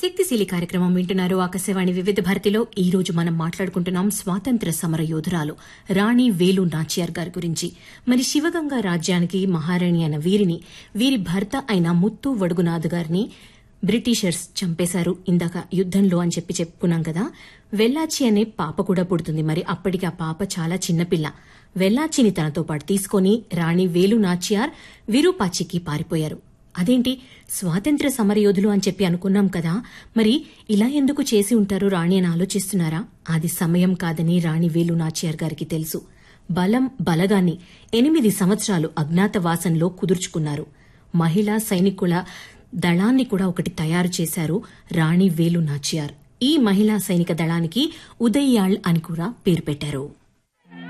శక్తిశీలి కార్యక్రమం వింటున్నారు ఆకాశవాణి వివిధ భారతిలో. ఈ రోజు మనం మాట్లాడుకుంటున్నాం స్వాతంత్ర సమర యోధురాలు రాణి వేలు నాచియార్ గారి గురించి. మరి శివగంగా రాజ్యానికి మహారాణి అయిన వీరి భర్త అయిన ముత్తు వడుగునాథ్ గారిని బ్రిటిషర్స్ చంపేశారు ఇందాక యుద్దంలో అని చెప్పుకున్నాం కదా. వెల్లాచి అనే పాప కూడా పుడుతుంది. మరి అప్పటికి ఆ పాప చాలా చిన్నపిల్ల. వెల్లాచిని తనతో పాటు తీసుకుని రాణి వేలు నాచియార్ విరూపాచికి పారిపోయారు. అదేంటి స్వాతంత్ర సమరయోధులు అని చెప్పి అనుకున్నాం కదా, మరి ఇలా ఎందుకు చేసి ఉంటారు రాణి అని ఆలోచిస్తున్నారా? అది సమయం కాదని రాణి వేలు నాచియార్ గారికి తెలుసు. బలగాన్ని 8 సంవత్సరాలు అజ్ఞాతవాసంలో కుదుర్చుకున్నారు. మహిళా సైనికుల దళాన్ని కూడా ఒకటి తయారు చేశారు రాణి వేలు నాచియార్. ఈ మహిళా సైనిక దళానికి ఉదయ్యాళ్ అని కూడా పేరు పెట్టారు.